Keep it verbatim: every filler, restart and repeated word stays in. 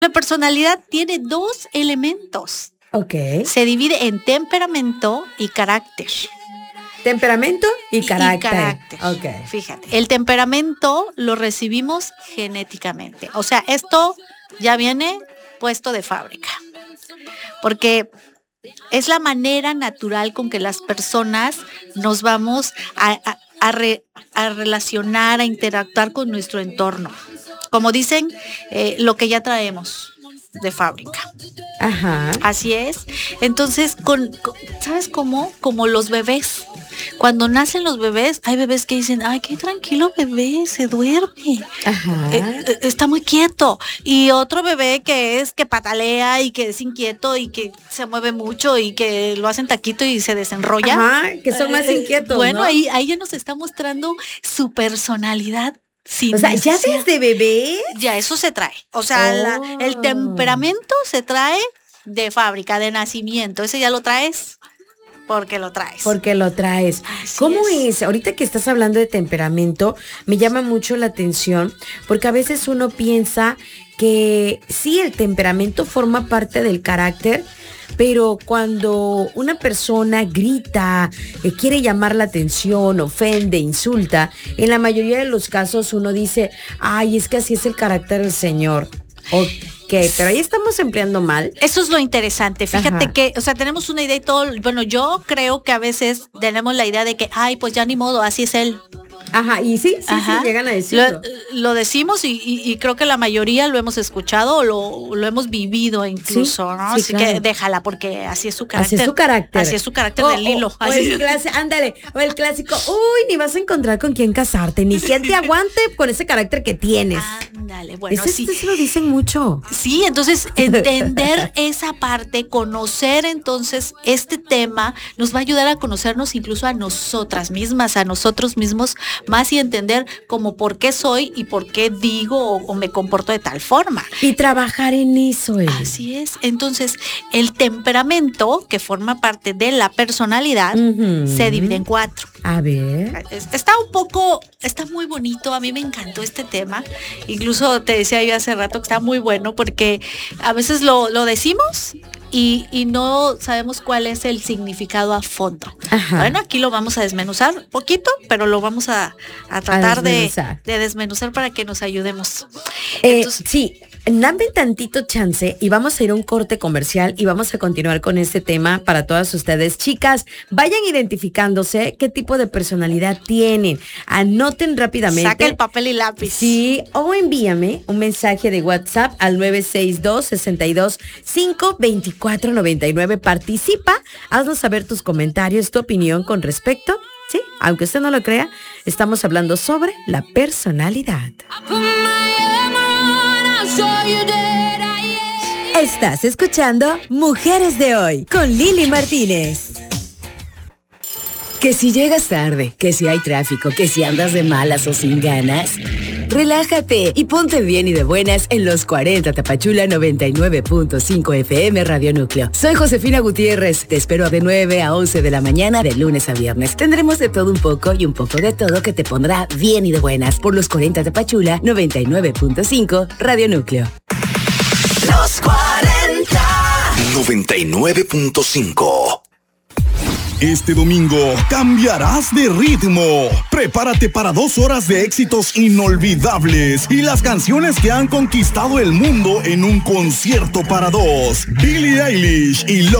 La personalidad tiene dos elementos. Ok. Se divide en temperamento y carácter. Temperamento y carácter. Y carácter. Ok. Fíjate, el temperamento lo recibimos genéticamente. O sea, esto ya viene puesto de fábrica. Porque es la manera natural con que las personas nos vamos a, a, a, re, a relacionar, a interactuar con nuestro entorno. Como dicen, eh, lo que ya traemos de fábrica. Ajá. Así es. Entonces, con, con, ¿sabes cómo? Como los bebés. Cuando nacen los bebés, hay bebés que dicen, ay, qué tranquilo bebé, se duerme. Ajá. Eh, está muy quieto. Y otro bebé que es que patalea y que es inquieto y que se mueve mucho y que lo hacen taquito y se desenrolla. Ajá, que son más inquietos, Bueno, ¿no? ahí, ahí ya nos está mostrando su personalidad. Sin o sea, necesidad. ya desde bebé. Ya eso se trae. O sea, oh. la, el temperamento se trae de fábrica, de nacimiento. Ese ya lo traes porque lo traes. Porque lo traes. Así ¿Cómo es? es? Ahorita que estás hablando de temperamento, me llama mucho la atención, porque a veces uno piensa que sí, el temperamento forma parte del carácter, pero cuando una persona grita, eh, quiere llamar la atención, ofende, insulta, en la mayoría de los casos uno dice, ay, es que así es el carácter del Señor. Ok, pero ahí estamos empleando mal. Eso es lo interesante. Fíjate Ajá. que, o sea, tenemos una idea y todo, bueno, yo creo que a veces tenemos la idea de que, ay, pues ya ni modo, así es él. Ajá, y sí, sí, Ajá. sí, llegan a decirlo. Lo, lo decimos y, y, y creo que la mayoría lo hemos escuchado o lo, lo hemos vivido incluso, sí, ¿no? Sí, así claro. que déjala porque así es su carácter. Así es su carácter. Así es su carácter o, del hilo. O, o así. el clásico, ándale, o el clásico, uy, ni vas a encontrar con quién casarte, ni quien te aguante con ese carácter que tienes. Ándale, bueno, Ese, sí. Eso lo dicen mucho. Sí, entonces entender esa parte, conocer entonces este tema, nos va a ayudar a conocernos incluso a nosotras mismas, a nosotros mismos más y entender como por qué soy y por qué digo o, o me comporto de tal forma. Y trabajar en eso. Eh. Así es. Entonces, el temperamento, que forma parte de la personalidad, uh-huh. se divide en cuatro. A ver. Está un poco, está muy bonito. A mí me encantó este tema. Incluso te decía yo hace rato que está muy bueno porque a veces lo, lo decimos y, y no sabemos cuál es el significado a fondo. Ajá. Bueno, aquí lo vamos a desmenuzar poquito, pero lo vamos a, a tratar a desmenuzar. De, de desmenuzar para que nos ayudemos. Eh, Entonces, sí. Dame tantito chance y vamos a ir a un corte comercial y vamos a continuar con este tema para todas ustedes. Chicas, vayan identificándose qué tipo de personalidad tienen. Anoten rápidamente. Saca el papel y lápiz. Sí, o envíame un mensaje de WhatsApp al nueve seis dos, seis dos cinco, dos cuatro nueve nueve. Participa, haznos saber tus comentarios, tu opinión con respecto. Sí, aunque usted no lo crea, estamos hablando sobre la personalidad. Estás escuchando Mujeres de Hoy con Lili Martínez. Que si llegas tarde, que si hay tráfico, que si andas de malas o sin ganas, relájate y ponte bien y de buenas en los cuarenta Tapachula noventa y nueve punto cinco F M Radio Núcleo. Soy Josefina Gutiérrez, te espero de nueve a once de la mañana de lunes a viernes. Tendremos de todo un poco y un poco de todo que te pondrá bien y de buenas por los cuarenta Tapachula noventa y nueve punto cinco Radio Núcleo. Los cuarenta noventa y nueve punto cinco. Este domingo cambiarás de ritmo. Prepárate para dos horas de éxitos inolvidables y las canciones que han conquistado el mundo en un concierto para dos. Billie Eilish y Love